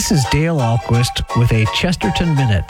This is Dale Ahlquist with a Chesterton Minute.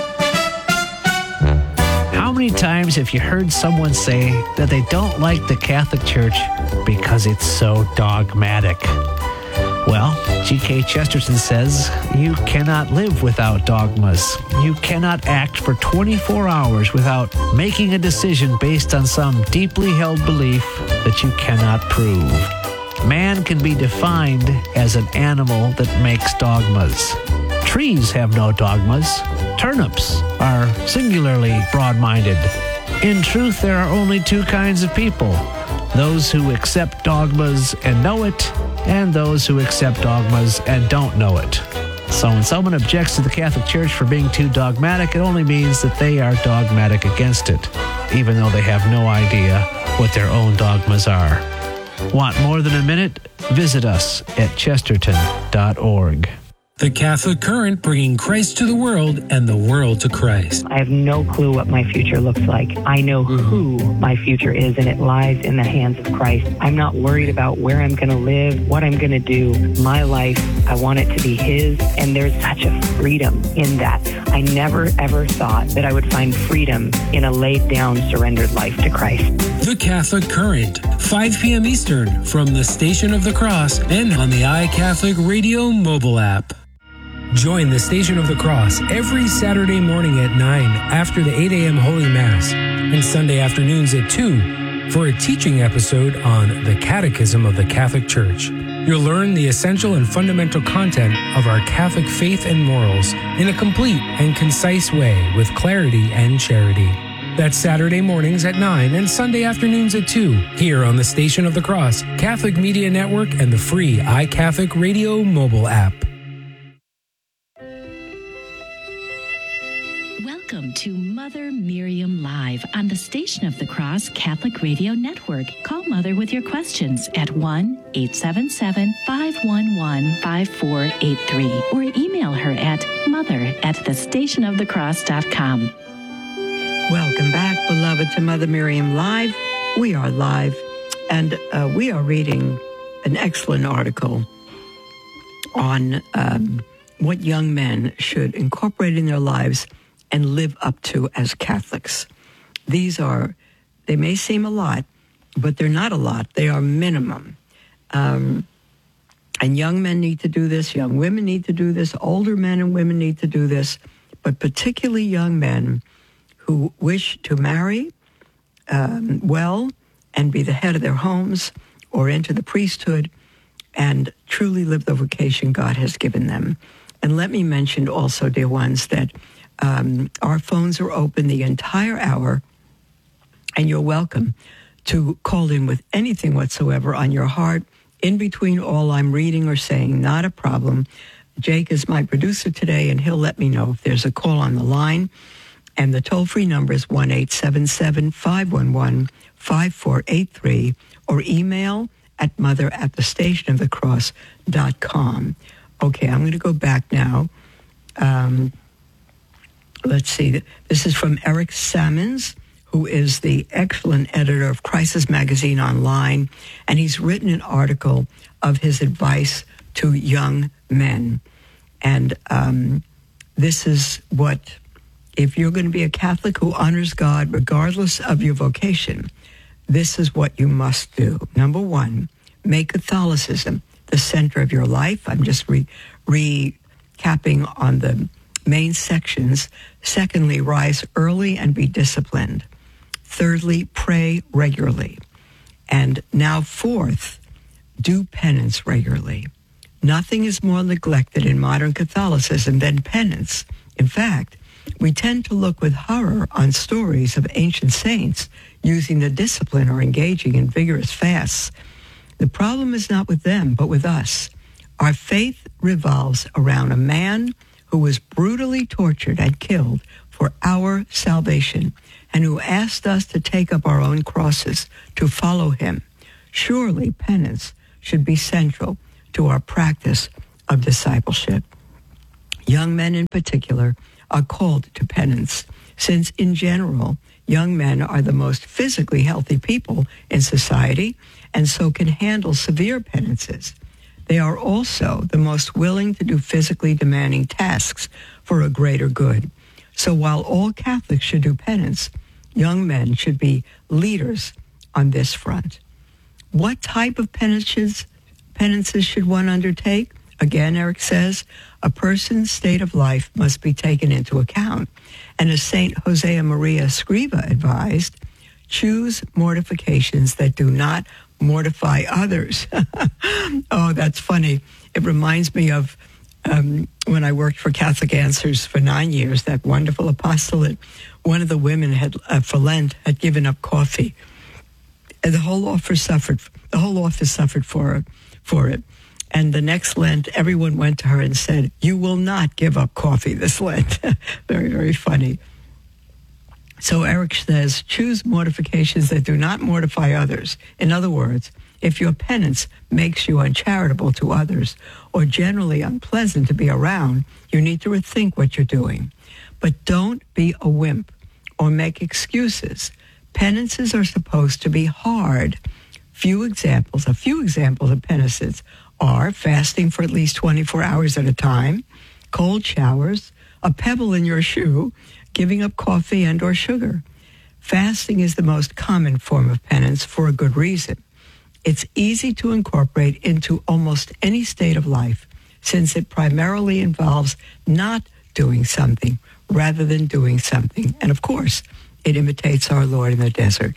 How many times have you heard someone say that they don't like the Catholic Church because it's so dogmatic? Well, G.K. Chesterton says you cannot live without dogmas. You cannot act for 24 hours without making a decision based on some deeply held belief that you cannot prove. Man can be defined as an animal that makes dogmas. Trees have no dogmas. Turnips are singularly broad-minded. In truth, there are only two kinds of people: those who accept dogmas and know it, and those who accept dogmas and don't know it. So when someone objects to the Catholic Church for being too dogmatic, it only means that they are dogmatic against it, even though they have no idea what their own dogmas are. Want more than a minute? Visit us at chesterton.org. The Catholic Current, bringing Christ to the world and the world to Christ. I have no clue what my future looks like. I know who my future is, and it lies in the hands of Christ. I'm not worried about where I'm going to live, what I'm going to do. My life, I want it to be His, and there's such a freedom in that. I never, ever thought that I would find freedom in a laid-down, surrendered life to Christ. The Catholic Current, 5 p.m. Eastern, from the Station of the Cross and on the iCatholic Radio mobile app. Join the Station of the Cross every Saturday morning at 9 after the 8 a.m. Holy Mass and Sunday afternoons at 2 for a teaching episode on the Catechism of the Catholic Church. You'll learn the essential and fundamental content of our Catholic faith and morals in a complete and concise way with clarity and charity. That's Saturday mornings at 9 and Sunday afternoons at 2 here on the Station of the Cross, Catholic Media Network, and the free iCatholic Radio mobile app. Welcome to Mother Miriam Live on the Station of the Cross Catholic Radio Network. Call Mother with your questions at 1-877-511-5483 or email her at mother@thestationofthecross.com. Welcome back, beloved, to Mother Miriam Live. We are live, and we are reading an excellent article on what young men should incorporate in their lives and live up to as Catholics. They may seem a lot, but they're not a lot. They are minimum. And young men need to do this, young women need to do this, older men and women need to do this, but particularly young men who wish to marry well and be the head of their homes or enter the priesthood and truly live the vocation God has given them. And let me mention also, dear ones, that our phones are open the entire hour, and you're welcome to call in with anything whatsoever on your heart in between all I'm reading or saying. Not a problem. Jake is my producer today, and he'll let me know if there's a call on the line. And the toll-free number is 1-877-511-5483 or email at mother@thestationofthecross.com. Okay, I'm going to go back now. Let's see. This is from Eric Sammons, who is the excellent editor of Crisis Magazine Online, and he's written an article of his advice to young men. And this is what, if you're going to be a Catholic who honors God regardless of your vocation, this is what you must do. Number one, make Catholicism the center of your life. I'm just recapping on the main sections. Secondly, rise early and be disciplined. Thirdly, pray regularly. And now fourth, do penance regularly. Nothing is more neglected in modern Catholicism than penance. In fact, we tend to look with horror on stories of ancient saints using the discipline or engaging in vigorous fasts. The problem is not with them, but with us. Our faith revolves around a man who was brutally tortured and killed for our salvation, and who asked us to take up our own crosses to follow him. Surely penance should be central to our practice of discipleship. Young men in particular are called to penance, since in general, young men are the most physically healthy people in society, and so can handle severe penances. They are also the most willing to do physically demanding tasks for a greater good. So while all Catholics should do penance, young men should be leaders on this front. What type of penances should one undertake? Again, Eric says, a person's state of life must be taken into account. And as St. Josea Maria Escriva advised, choose mortifications that do not mortify others. Oh, that's funny. It reminds me of when I worked for Catholic Answers for 9 years, that wonderful apostolate. One of the women had, for Lent, had given up coffee. And the whole office suffered for it. And the next Lent, everyone went to her and said, "You will not give up coffee this Lent." Very, very funny. So Eric says, choose mortifications that do not mortify others. In other words, if your penance makes you uncharitable to others or generally unpleasant to be around, you need to rethink what you're doing. But don't be a wimp or make excuses. Penances are supposed to be hard. A few examples of penances are fasting for at least 24 hours at a time, cold showers, a pebble in your shoe, giving up coffee and or sugar. Fasting is the most common form of penance for a good reason. It's easy to incorporate into almost any state of life since it primarily involves not doing something rather than doing something. And of course, it imitates our Lord in the desert.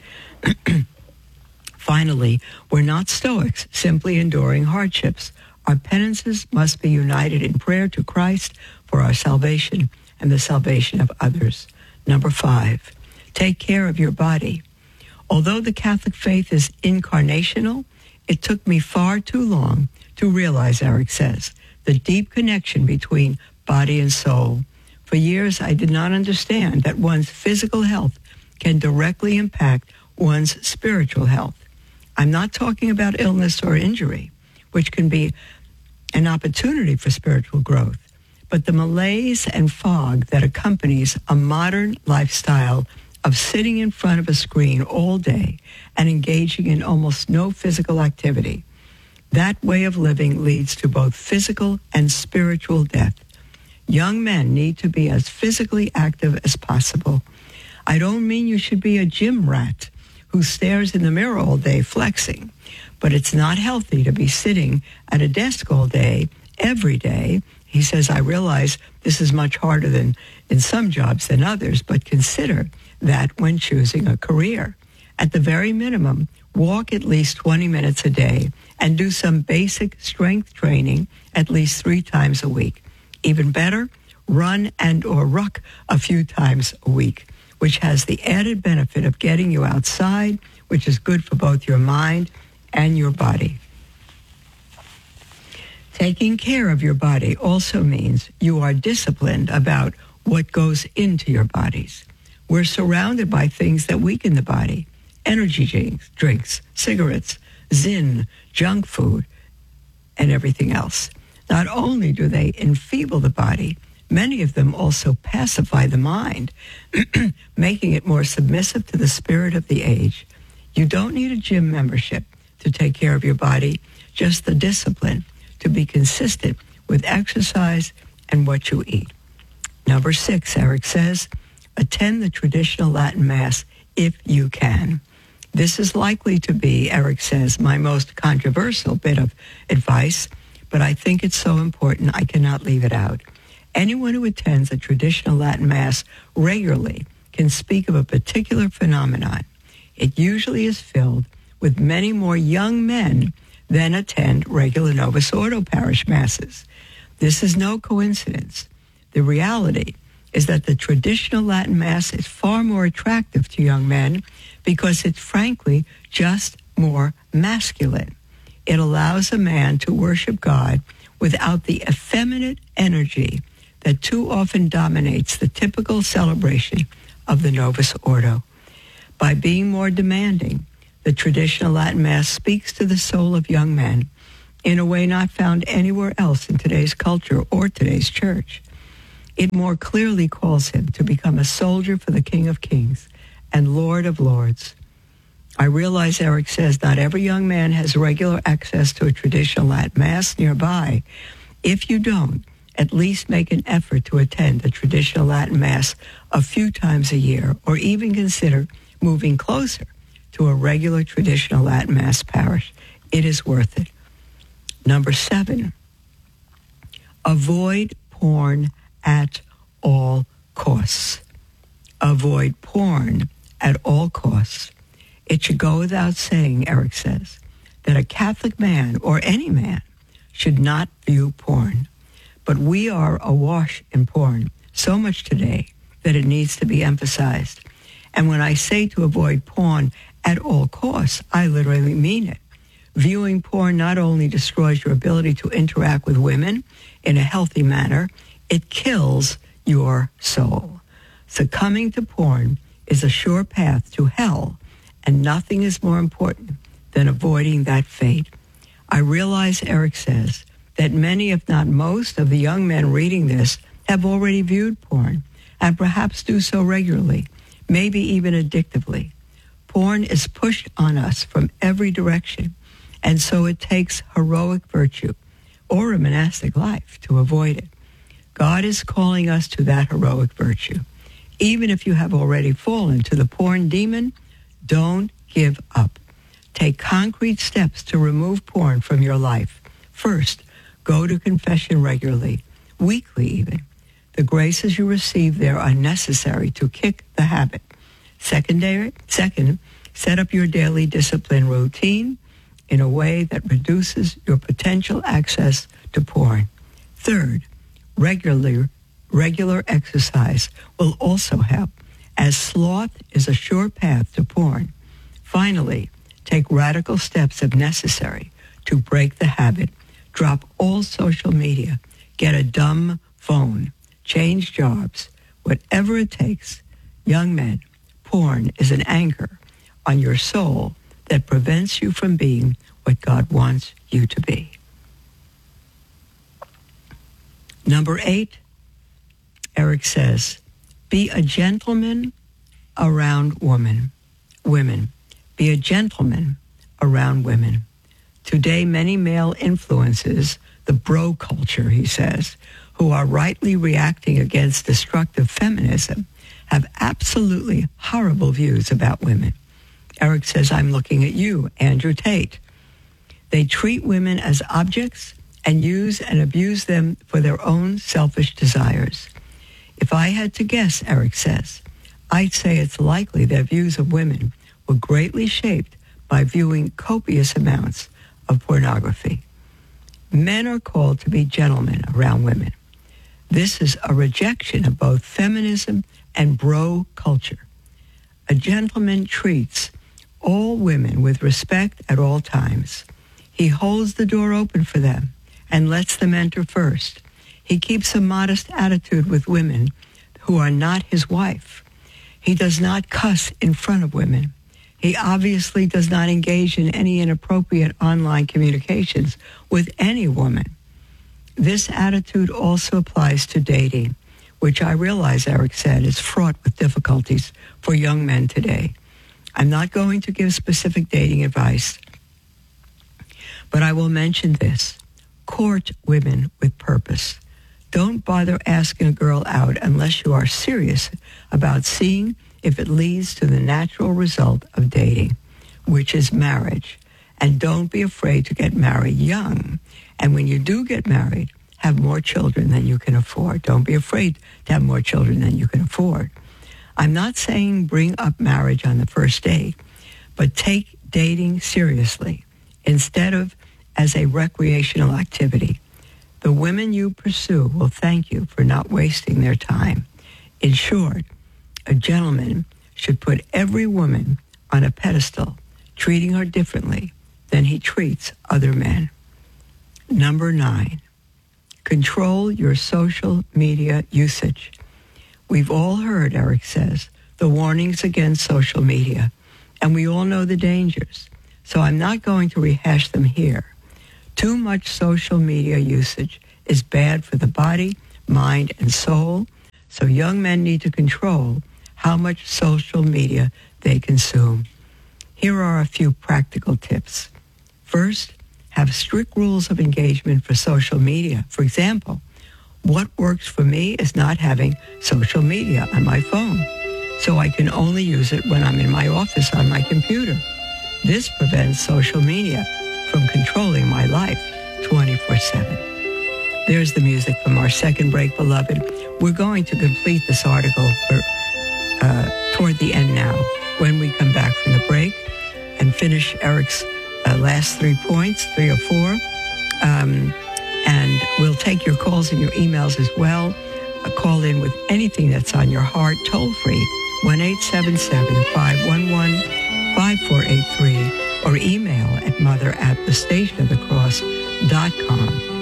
Finally, we're not Stoics, simply enduring hardships. Our penances must be united in prayer to Christ for our salvation and the salvation of others. Number 5, take care of your body. Although the Catholic faith is incarnational, it took me far too long to realize, Eric says, the deep connection between body and soul. For years, I did not understand that one's physical health can directly impact one's spiritual health. I'm not talking about illness or injury, which can be an opportunity for spiritual growth, but the malaise and fog that accompanies a modern lifestyle of sitting in front of a screen all day and engaging in almost no physical activity. That way of living leads to both physical and spiritual death. Young men need to be as physically active as possible. I don't mean you should be a gym rat who stares in the mirror all day flexing, but it's not healthy to be sitting at a desk all day, every day. He says, I realize this is much harder than in some jobs than others, but consider that when choosing a career. At the very minimum, walk at least 20 minutes a day and do some basic strength training at least 3 times a week. Even better, run and or ruck a few times a week, which has the added benefit of getting you outside, which is good for both your mind and your body. Taking care of your body also means you are disciplined about what goes into your bodies. We're surrounded by things that weaken the body: energy drinks, cigarettes, Zyn, junk food, and everything else. Not only do they enfeeble the body, many of them also pacify the mind, making it more submissive to the spirit of the age. You don't need a gym membership to take care of your body, just the discipline to be consistent with exercise and what you eat. Number 6, Eric says, attend the traditional Latin Mass if you can. This is likely to be, Eric says, my most controversial bit of advice, but I think it's so important I cannot leave it out. Anyone who attends a traditional Latin Mass regularly can speak of a particular phenomenon. It usually is filled with many more young men than attend regular Novus Ordo parish masses. This is no coincidence. The reality is that the traditional Latin Mass is far more attractive to young men because it's frankly just more masculine. It allows a man to worship God without the effeminate energy that too often dominates the typical celebration of the Novus Ordo. By being more demanding, the traditional Latin Mass speaks to the soul of young men in a way not found anywhere else in today's culture or today's church. It more clearly calls him to become a soldier for the King of Kings and Lord of Lords. I realize, Eric says, not every young man has regular access to a traditional Latin Mass nearby. If you don't, at least make an effort to attend a traditional Latin Mass a few times a year, or even consider moving closer to a regular traditional Latin Mass parish. It is worth it. Number 7, avoid porn at all costs. Avoid porn at all costs. It should go without saying, Eric says, that a Catholic man or any man should not view porn. But we are awash in porn so much today that it needs to be emphasized. And when I say to avoid porn at all costs, I literally mean it. Viewing porn not only destroys your ability to interact with women in a healthy manner, it kills your soul. Succumbing to porn is a sure path to hell, and nothing is more important than avoiding that fate. I realize, Eric says, that many, if not most, of the young men reading this have already viewed porn, and perhaps do so regularly, maybe even addictively. Porn is pushed on us from every direction, and so it takes heroic virtue or a monastic life to avoid it. God is calling us to that heroic virtue. Even if you have already fallen to the porn demon, don't give up. Take concrete steps to remove porn from your life. First, go to confession regularly, weekly even. The graces you receive there are necessary to kick the habit. Second, set up your daily discipline routine in a way that reduces your potential access to porn. Third, regular exercise will also help, as sloth is a sure path to porn. Finally, take radical steps if necessary to break the habit. Drop all social media. Get a dumb phone. Change jobs. Whatever it takes. Young men, porn is an anchor on your soul that prevents you from being what God wants you to be. Number 8, Eric says, be a gentleman around women. Be a gentleman around women. Today, many male influences, the bro culture, he says, who are rightly reacting against destructive feminism, have absolutely horrible views about women. Eric says, I'm looking at you, Andrew Tate. They treat women as objects and use and abuse them for their own selfish desires. If I had to guess, Eric says, I'd say it's likely their views of women were greatly shaped by viewing copious amounts of pornography. Men are called to be gentlemen around women. This is a rejection of both feminism and bro culture. A gentleman treats all women with respect at all times. He holds the door open for them and lets them enter first. He keeps a modest attitude with women who are not his wife. He does not cuss in front of women. He obviously does not engage in any inappropriate online communications with any woman. This attitude also applies to dating, which I realize, Eric said, is fraught with difficulties for young men today. I'm not going to give specific dating advice, but I will mention this. Court women with purpose. Don't bother asking a girl out unless you are serious about seeing if it leads to the natural result of dating, which is marriage. And don't be afraid to get married young. And when you do get married, have more children than you can afford. Don't be afraid to have more children than you can afford. I'm not saying bring up marriage on the first date, but take dating seriously instead of as a recreational activity. The women you pursue will thank you for not wasting their time. In short, a gentleman should put every woman on a pedestal, treating her differently than he treats other men. Number 9, control your social media usage. We've all heard, Eric says, the warnings against social media, and we all know the dangers, so I'm not going to rehash them here. Too much social media usage is bad for the body, mind, and soul, so young men need to control how much social media they consume. Here are a few practical tips. First, have strict rules of engagement for social media. For example, what works for me is not having social media on my phone, so I can only use it when I'm in my office on my computer. This prevents social media from controlling my life 24/7. There's the music from our second break, beloved. We're going to complete this article toward the end now when we come back from the break and finish Eric's last 3 points, 3 or 4. And we'll take your calls and your emails as well. Call in with anything that's on your heart, toll free, 1-877-511-5483, or email at mother@thestationofthecross.com.